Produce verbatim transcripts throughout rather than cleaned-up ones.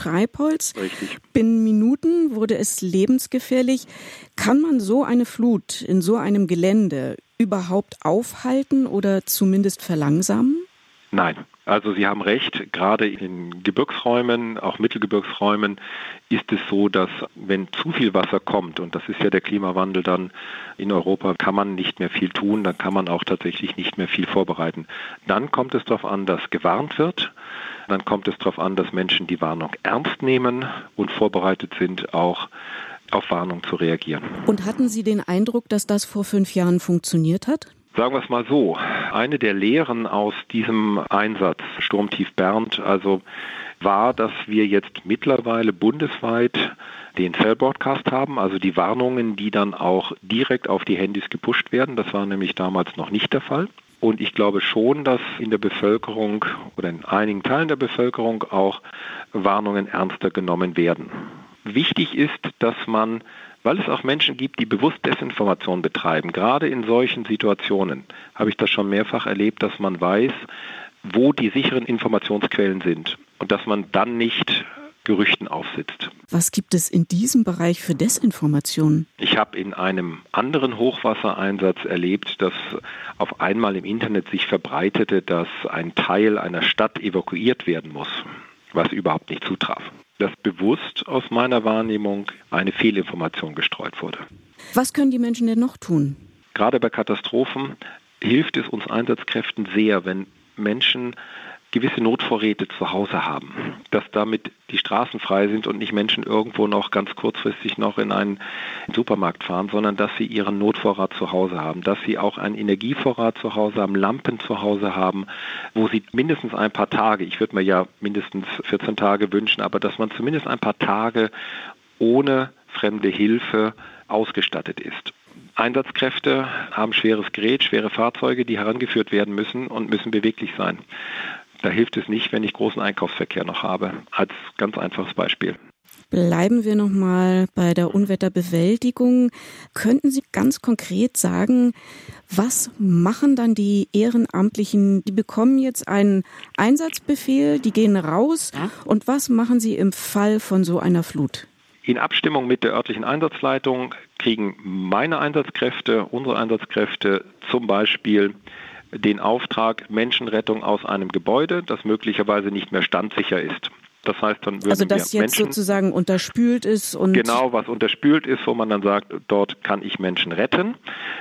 Treibholz. Richtig. Binnen Minuten wurde es lebensgefährlich. Kann man so eine Flut in so einem Gelände überhaupt aufhalten oder zumindest verlangsamen? Nein. Also Sie haben recht, gerade in Gebirgsräumen, auch Mittelgebirgsräumen, ist es so, dass wenn zu viel Wasser kommt, und das ist ja der Klimawandel dann in Europa, kann man nicht mehr viel tun, dann kann man auch tatsächlich nicht mehr viel vorbereiten. Dann kommt es darauf an, dass gewarnt wird, dann kommt es darauf an, dass Menschen die Warnung ernst nehmen und vorbereitet sind, auch auf Warnung zu reagieren. Und hatten Sie den Eindruck, dass das vor fünf Jahren funktioniert hat? Sagen wir es mal so, eine der Lehren aus diesem Einsatz Sturmtief Bernd also war, dass wir jetzt mittlerweile bundesweit den Cell Broadcast haben, also die Warnungen, die dann auch direkt auf die Handys gepusht werden. Das war nämlich damals noch nicht der Fall. Und ich glaube schon, dass in der Bevölkerung oder in einigen Teilen der Bevölkerung auch Warnungen ernster genommen werden. Wichtig ist, dass man, weil es auch Menschen gibt, die bewusst Desinformation betreiben, gerade in solchen Situationen habe ich das schon mehrfach erlebt, dass man weiß, wo die sicheren Informationsquellen sind und dass man dann nicht Gerüchten aufsitzt. Was gibt es in diesem Bereich für Desinformation? Ich habe in einem anderen Hochwassereinsatz erlebt, dass auf einmal im Internet sich verbreitete, dass ein Teil einer Stadt evakuiert werden muss, was überhaupt nicht zutraf. Dass bewusst aus meiner Wahrnehmung eine Fehlinformation gestreut wurde. Was können die Menschen denn noch tun? Gerade bei Katastrophen hilft es uns Einsatzkräften sehr, wenn Menschen gewisse Notvorräte zu Hause haben, dass damit die Straßen frei sind und nicht Menschen irgendwo noch ganz kurzfristig noch in einen Supermarkt fahren, sondern dass sie ihren Notvorrat zu Hause haben, dass sie auch einen Energievorrat zu Hause haben, Lampen zu Hause haben, wo sie mindestens ein paar Tage, ich würde mir ja mindestens vierzehn Tage wünschen, aber dass man zumindest ein paar Tage ohne fremde Hilfe ausgestattet ist. Einsatzkräfte haben schweres Gerät, schwere Fahrzeuge, die herangeführt werden müssen und müssen beweglich sein. Da hilft es nicht, wenn ich großen Einkaufsverkehr noch habe, als ganz einfaches Beispiel. Bleiben wir noch mal bei der Unwetterbewältigung. Könnten Sie ganz konkret sagen, was machen dann die Ehrenamtlichen? Die bekommen jetzt einen Einsatzbefehl, die gehen raus. Und was machen sie im Fall von so einer Flut? In Abstimmung mit der örtlichen Einsatzleitung kriegen meine Einsatzkräfte, unsere Einsatzkräfte zum Beispiel den Auftrag Menschenrettung aus einem Gebäude, das möglicherweise nicht mehr standsicher ist. Das heißt, dann würden also das wir jetzt Menschen, sozusagen unterspült ist und genau, was unterspült ist, wo man dann sagt, dort kann ich Menschen retten.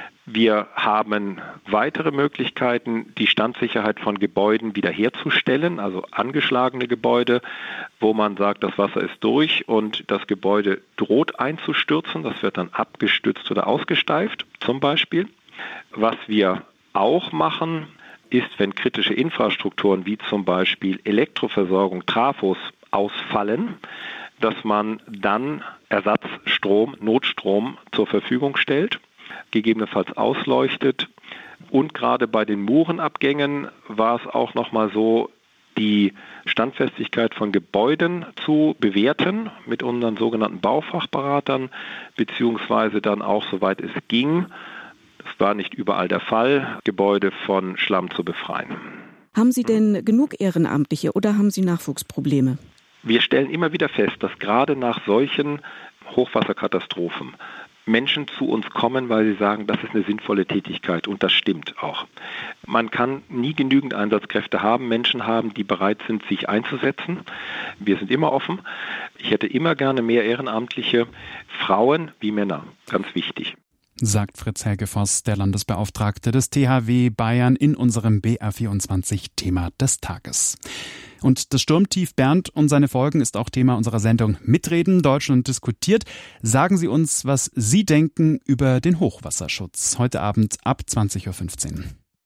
Wir haben weitere Möglichkeiten, die Standsicherheit von Gebäuden wiederherzustellen, also angeschlagene Gebäude, wo man sagt, das Wasser ist durch und das Gebäude droht einzustürzen. Das wird dann abgestützt oder ausgesteift zum Beispiel. Was wir auch machen, ist, wenn kritische Infrastrukturen wie zum Beispiel Elektroversorgung, Trafos ausfallen, dass man dann Ersatzstrom, Notstrom zur Verfügung stellt, gegebenenfalls ausleuchtet. Und gerade bei den Murenabgängen war es auch nochmal so, die Standfestigkeit von Gebäuden zu bewerten mit unseren sogenannten Baufachberatern, beziehungsweise dann auch, soweit es ging, das war nicht überall der Fall, Gebäude von Schlamm zu befreien. Haben Sie denn genug Ehrenamtliche oder haben Sie Nachwuchsprobleme? Wir stellen immer wieder fest, dass gerade nach solchen Hochwasserkatastrophen Menschen zu uns kommen, weil sie sagen, das ist eine sinnvolle Tätigkeit und das stimmt auch. Man kann nie genügend Einsatzkräfte haben, Menschen haben, die bereit sind, sich einzusetzen. Wir sind immer offen. Ich hätte immer gerne mehr Ehrenamtliche, Frauen wie Männer, ganz wichtig. Sagt Fritz Helgefoss, der Landesbeauftragte des T H W Bayern, in unserem B R vierundzwanzig Thema des Tages. Und das Sturmtief Bernd und seine Folgen ist auch Thema unserer Sendung Mitreden, Deutschland diskutiert. Sagen Sie uns, was Sie denken über den Hochwasserschutz. Heute Abend ab zwanzig Uhr fünfzehn.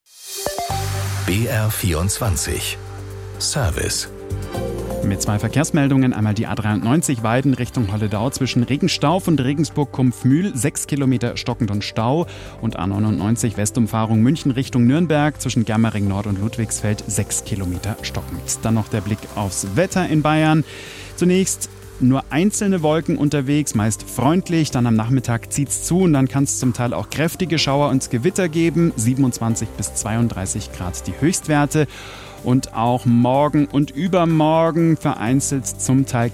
B R vierundzwanzig Service. Mit zwei Verkehrsmeldungen, einmal die A dreiundneunzig Weiden Richtung Holledau zwischen Regenstauf und Regensburg-Kumpfmühl, sechs Kilometer stockend und Stau, und A neunundneunzig Westumfahrung München Richtung Nürnberg zwischen Germering Nord und Ludwigsfeld, sechs Kilometer stockend. Dann noch der Blick aufs Wetter in Bayern. Zunächst nur einzelne Wolken unterwegs, meist freundlich, dann am Nachmittag zieht's zu und dann kann es zum Teil auch kräftige Schauer und Gewitter geben, siebenundzwanzig bis zweiunddreißig Grad die Höchstwerte. Und auch morgen und übermorgen vereinzelt zum Teil